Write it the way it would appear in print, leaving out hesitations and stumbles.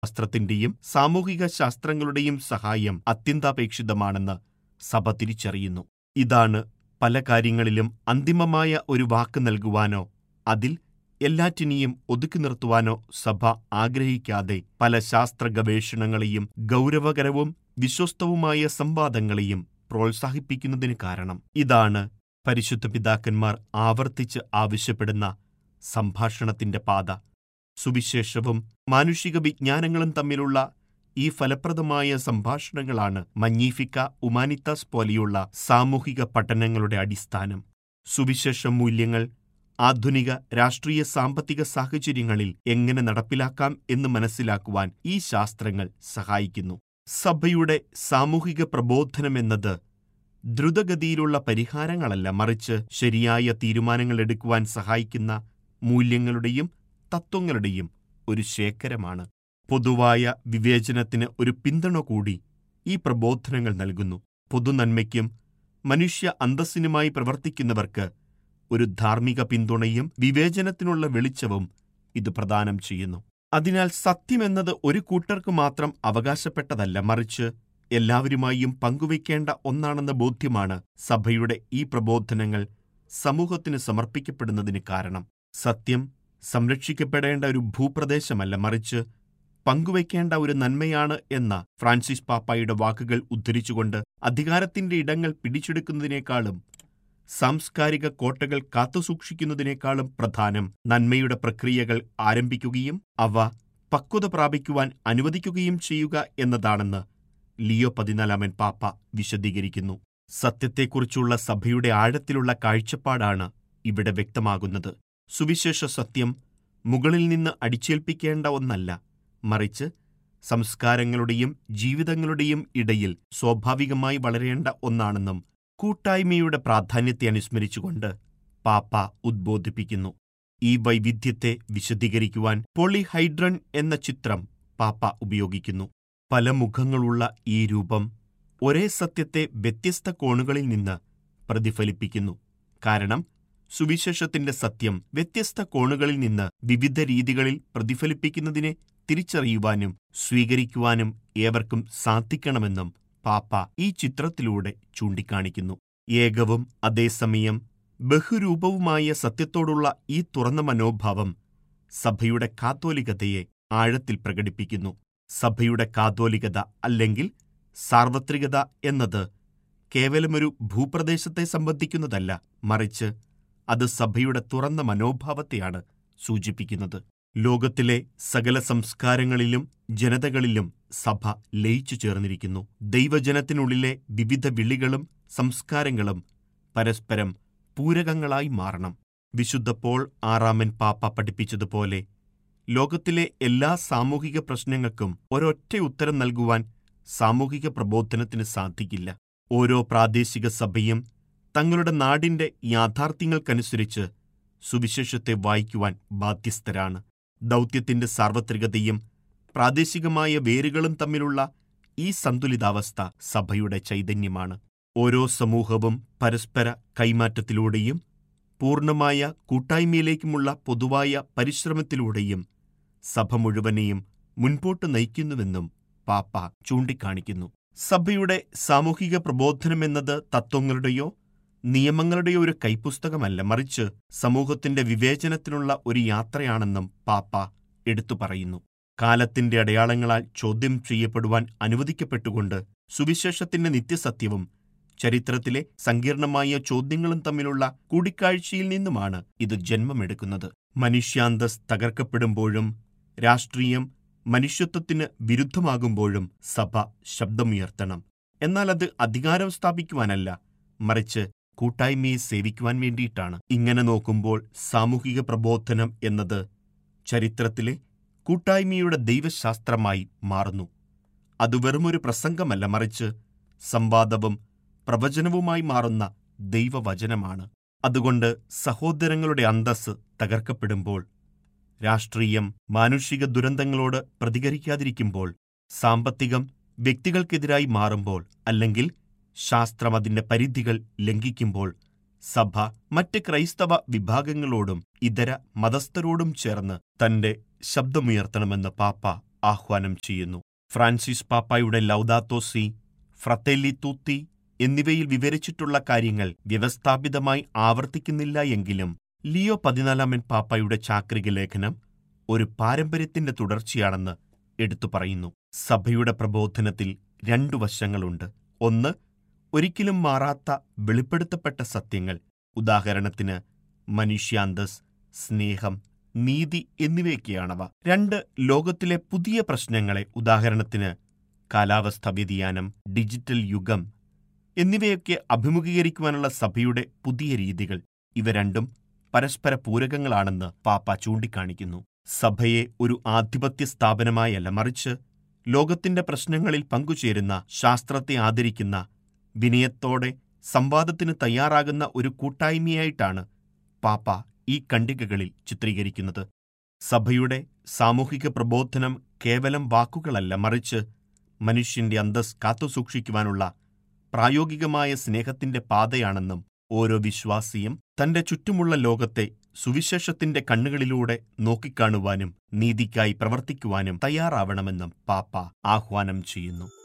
ശാസ്ത്രത്തിന്റെയും സാമൂഹിക ശാസ്ത്രങ്ങളുടെയും സഹായം അത്യന്താപേക്ഷിതമാണെന്ന് സഭ തിരിച്ചറിയുന്നു. ഇതാണ് പല കാര്യങ്ങളിലും അന്തിമമായ ഒരു വാക്ക് നൽകുവാനോ അതിൽ എല്ലാറ്റിനെയും ഒതുക്കി നിർത്തുവാനോ സഭ ആഗ്രഹിക്കാതെ പല ശാസ്ത്ര ഗവേഷണങ്ങളെയും ഗൗരവകരവും വിശ്വസ്തവുമായ സംവാദങ്ങളെയും പ്രോത്സാഹിപ്പിക്കുന്നതിന് കാരണം. ഇതാണ് പരിശുദ്ധ പിതാക്കന്മാർ ആവർത്തിച്ച് ആവശ്യപ്പെടുന്ന സംഭാഷണത്തിന്റെ പാത. സുവിശേഷവും മാനുഷിക വിജ്ഞാനങ്ങളും തമ്മിലുള്ള ഈ ഫലപ്രദമായ സംഭാഷണങ്ങളാണ് മഗ്നിഫിക്ക ഹ്യൂമാനിത്താസ് പോലെയുള്ള സാമൂഹിക പഠനങ്ങളുടെ അടിസ്ഥാനം. സുവിശേഷ മൂല്യങ്ങൾ ആധുനിക രാഷ്ട്രീയ സാമ്പത്തിക സാഹചര്യങ്ങളിൽ എങ്ങനെ നടപ്പിലാക്കാം എന്ന് മനസ്സിലാക്കുവാൻ ഈ ശാസ്ത്രങ്ങൾ സഹായിക്കുന്നു. സഭയുടെ സാമൂഹിക പ്രബോധനമെന്നത് ദ്രുതഗതിയിലുള്ള പരിഹാരങ്ങളല്ല, മറിച്ച് ശരിയായ തീരുമാനങ്ങൾ എടുക്കുവാൻ സഹായിക്കുന്ന മൂല്യങ്ങളുടെയും തത്വങ്ങളുടെയും ഒരു ശേഖരമാണ്. പൊതുവായ വിവേചനത്തിന് ഒരു പിന്തുണ കൂടി ഈ പ്രബോധനങ്ങൾ നൽകുന്നു. പൊതുനന്മയ്ക്കും മനുഷ്യ അന്തസ്സിനുമായി പ്രവർത്തിക്കുന്നവർക്ക് ഒരു ധാർമ്മിക പിന്തുണയും വിവേചനത്തിനുള്ള വെളിച്ചവും ഇത് പ്രദാനം ചെയ്യുന്നു. അതിനാൽ സത്യമെന്നത് ഒരു കൂട്ടർക്ക് മാത്രം അവകാശപ്പെട്ടതല്ല, മറിച്ച് എല്ലാവരുമായും പങ്കുവയ്ക്കേണ്ട ഒന്നാണെന്ന ബോധ്യമാണ് സഭയുടെ ഈ പ്രബോധനങ്ങൾ സമൂഹത്തിന് സമർപ്പിക്കപ്പെടുന്നതിന് കാരണം. സത്യം സംരക്ഷിക്കപ്പെടേണ്ട ഒരു ഭൂപ്രദേശമല്ല, മറിച്ച് പങ്കുവയ്ക്കേണ്ട ഒരു നന്മയാണ് എന്ന ഫ്രാൻസിസ് പാപ്പായുടെ വാക്കുകൾ ഉദ്ധരിച്ചുകൊണ്ട് അധികാരത്തിന്റെ ഇടങ്ങൾ പിടിച്ചെടുക്കുന്നതിനേക്കാളും സാംസ്കാരിക കോട്ടകൾ കാത്തുസൂക്ഷിക്കുന്നതിനേക്കാളും പ്രധാനം നന്മയുടെ പ്രക്രിയകൾ ആരംഭിക്കുകയും അവ പക്വത പ്രാപിക്കുവാൻ അനുവദിക്കുകയും ചെയ്യുക എന്നതാണെന്ന് ലിയോ 14 പാപ്പ വിശദീകരിക്കുന്നു. സത്യത്തെക്കുറിച്ചുള്ള സഭയുടെ ആഴത്തിലുള്ള കാഴ്ചപ്പാടാണ് ഇവിടെ വ്യക്തമാകുന്നത്. സുവിശേഷ സത്യം മുകളിൽ നിന്ന് അടിച്ചേൽപ്പിക്കേണ്ട ഒന്നല്ല, മറിച്ച് സംസ്കാരങ്ങളുടെയും ജീവിതങ്ങളുടെയും ഇടയിൽ സ്വാഭാവികമായി വളരേണ്ട ഒന്നാണെന്നും കൂട്ടായ്മയുടെ പ്രാധാന്യത്തെ അനുസ്മരിച്ചുകൊണ്ട് പാപ്പ ഉദ്ബോധിപ്പിക്കുന്നു. ഈ വൈവിധ്യത്തെ വിശദീകരിക്കുവാൻ പോളിഹൈഡ്രൺ എന്ന ചിത്രം പാപ്പ ഉപയോഗിക്കുന്നു. പല മുഖങ്ങളുള്ള ഈ രൂപം ഒരേ സത്യത്തെ വ്യത്യസ്ത കോണുകളിൽ നിന്ന് പ്രതിഫലിപ്പിക്കുന്നു. കാരണം സുവിശേഷത്തിന്റെ സത്യം വ്യത്യസ്ത കോണുകളിൽ നിന്ന് വിവിധ രീതികളിൽ പ്രതിഫലിപ്പിക്കുന്നതിനെ തിരിച്ചറിയുവാനും സ്വീകരിക്കുവാനും ഏവർക്കും സാധിക്കണമെന്നും പാപ്പ ഈ ചിത്രത്തിലൂടെ ചൂണ്ടിക്കാണിക്കുന്നു. ഏകവും അതേസമയം ബഹുരൂപവുമായ സത്യത്തോടുള്ള ഈ തുറന്ന മനോഭാവം സഭയുടെ കാതോലികതയെ ആഴത്തിൽ പ്രകടിപ്പിക്കുന്നു. സഭയുടെ കാതോലികത അല്ലെങ്കിൽ സാർവത്രികത എന്നത് കേവലമൊരു ഭൂപ്രദേശത്തെ സംബന്ധിക്കുന്നതല്ല, മറിച്ച് അത് സഭയുടെ തുറന്ന മനോഭാവത്തെയാണ് സൂചിപ്പിക്കുന്നത്. ലോകത്തിലെ സകല സംസ്കാരങ്ങളിലും ജനതകളിലും സഭ ലയിച്ചു ചേർന്നിരിക്കുന്നു. ദൈവജനത്തിനുള്ളിലെ വിവിധ വിളികളും സംസ്കാരങ്ങളും പരസ്പരം പൂരകങ്ങളായി മാറണം. വിശുദ്ധ പോൾ 6 പാപ്പ പഠിപ്പിച്ചതുപോലെ ലോകത്തിലെ എല്ലാ സാമൂഹിക പ്രശ്നങ്ങൾക്കും ഒരൊറ്റ ഉത്തരം നൽകുവാൻ സാമൂഹിക പ്രബോധനത്തിന് സാധിക്കില്ല. ഓരോ പ്രാദേശിക സഭയും തങ്ങളുടെ നാടിന്റെ യാഥാർത്ഥ്യങ്ങൾക്കനുസരിച്ച് സുവിശേഷത്തെ വായിക്കുവാൻ ബാധ്യസ്ഥരാണ്. ദൗത്യത്തിന്റെ സാർവത്രികതയും പ്രാദേശികമായ വേരുകളും തമ്മിലുള്ള ഈ സന്തുലിതാവസ്ഥ സഭയുടെ ചൈതന്യമാണ്. ഓരോ സമൂഹവും പരസ്പര കൈമാറ്റത്തിലൂടെയും പൂർണ്ണമായ കൂട്ടായ്മയിലേക്കുമുള്ള പൊതുവായ പരിശ്രമത്തിലൂടെയും സഭ മുഴുവനെയും മുൻപോട്ട് നയിക്കുന്നുവെന്നും പാപ്പ ചൂണ്ടിക്കാണിക്കുന്നു. സഭയുടെ സാമൂഹിക പ്രബോധനമെന്നത് തത്വങ്ങളുടെയോ നിയമങ്ങളുടെയോ ഒരു കൈപ്പുസ്തകമല്ല, മറിച്ച് സമൂഹത്തിന്റെ വിവേചനത്തിനുള്ള ഒരു യാത്രയാണെന്നും പാപ്പ എടുത്തു പറയുന്നു. കാലത്തിന്റെ അടയാളങ്ങളാൽ ചോദ്യം ചെയ്യപ്പെടുവാൻ അനുവദിക്കപ്പെട്ടുകൊണ്ട് സുവിശേഷത്തിന്റെ നിത്യസത്യവും ചരിത്രത്തിലെ സങ്കീർണമായ ചോദ്യങ്ങളും തമ്മിലുള്ള കൂടിക്കാഴ്ചയിൽ നിന്നുമാണ് ഇത് ജന്മമെടുക്കുന്നത്. മനുഷ്യാന്തസ് തകർക്കപ്പെടുമ്പോഴും രാഷ്ട്രീയം മനുഷ്യത്വത്തിന് വിരുദ്ധമാകുമ്പോഴും സഭ ശബ്ദമുയർത്തണം. എന്നാൽ അത് അധികാരം സ്ഥാപിക്കുവാനല്ല, മറിച്ച് കൂട്ടായ്മയെ സേവിക്കുവാൻ വേണ്ടിയിട്ടാണ്. ഇങ്ങനെ നോക്കുമ്പോൾ സാമൂഹിക പ്രബോധനം എന്നത് ചരിത്രത്തിലെ കൂട്ടായ്മയുടെ ദൈവശാസ്ത്രമായി മാറുന്നു. അത് വെറുമൊരു പ്രസംഗമല്ല, മറിച്ച് സംവാദവും പ്രവചനവുമായി മാറുന്ന ദൈവവചനമാണ്. അതുകൊണ്ട് സഹോദരങ്ങളുടെ അന്തസ്സ് തകർക്കപ്പെടുമ്പോൾ, രാഷ്ട്രീയം മാനുഷിക ദുരന്തങ്ങളോട് പ്രതികരിക്കാതിരിക്കുമ്പോൾ, സാമ്പത്തികം വ്യക്തികൾക്കെതിരായി മാറുമ്പോൾ, അല്ലെങ്കിൽ ശാസ്ത്രം അതിന്റെ പരിധികൾ ലംഘിക്കുമ്പോൾ, സഭ മറ്റ് ക്രൈസ്തവ വിഭാഗങ്ങളോടും ഇതര മതസ്ഥരോടും ചേർന്ന് തന്റെ ശബ്ദമുയർത്തണമെന്ന് പാപ്പ ആഹ്വാനം ചെയ്യുന്നു. ഫ്രാൻസിസ് പാപ്പായുടെ ലൗദാത്തോ സി, ഫ്രatelli tutti എന്നിവയിൽ വിവരിച്ചിട്ടുള്ള കാര്യങ്ങൾ വ്യവസ്ഥാപിതമായി ആവർത്തിക്കുന്നില്ല എങ്കിലും ലിയോ 14 പാപ്പായുടെ ചാക്രിക ലേഖനം ഒരു പാരമ്പര്യത്തിന്റെ തുടർച്ചയാണെന്ന് എടുത്തു പറയുന്നു. സഭയുടെ പ്രബോധനത്തിൽ 2 വശങ്ങളുണ്ട്. ഒന്ന്, ഒരിക്കലും മാറാത്ത വെളിപ്പെടുത്തപ്പെട്ട സത്യങ്ങൾ, ഉദാഹരണത്തിന് മനുഷ്യാന്തസ്, സ്നേഹം, നീതി എന്നിവയൊക്കെയാണവ. 2, ലോകത്തിലെ പുതിയ പ്രശ്നങ്ങളെ, ഉദാഹരണത്തിന് കാലാവസ്ഥാ വ്യതിയാനം, ഡിജിറ്റൽ യുഗം എന്നിവയൊക്കെ അഭിമുഖീകരിക്കുവാനുള്ള സഭയുടെ പുതിയ രീതികൾ. ഇവ രണ്ടും പരസ്പര പൂരകങ്ങളാണെന്ന് പാപ്പ ചൂണ്ടിക്കാണിക്കുന്നു. സഭയെ ഒരു ആധിപത്യ സ്ഥാപനമായല്ല, മറിച്ച് ലോകത്തിന്റെ പ്രശ്നങ്ങളിൽ പങ്കുചേരുന്ന, ശാസ്ത്രത്തെ ആദരിക്കുന്ന, വിനയത്തോടെ സംവാദത്തിന് തയ്യാറാകുന്ന ഒരു കൂട്ടായ്മയായിട്ടാണ് പാപ്പ ഈ ഖണ്ഡികകളിൽ ചിത്രീകരിക്കുന്നത്. സഭയുടെ സാമൂഹിക പ്രബോധനം കേവലം വാക്കുകളല്ല, മറിച്ച് മനുഷ്യന്റെ അന്തസ് കാത്തുസൂക്ഷിക്കുവാനുള്ള പ്രായോഗികമായ സ്നേഹത്തിന്റെ പാതയാണെന്നും ഓരോ വിശ്വാസിയും തന്റെ ചുറ്റുമുള്ള ലോകത്തെ സുവിശേഷത്തിന്റെ കണ്ണുകളിലൂടെ നോക്കിക്കാണുവാനും നീതിക്കായി പ്രവർത്തിക്കുവാനും തയ്യാറാവണമെന്നും പാപ്പ ആഹ്വാനം ചെയ്യുന്നു.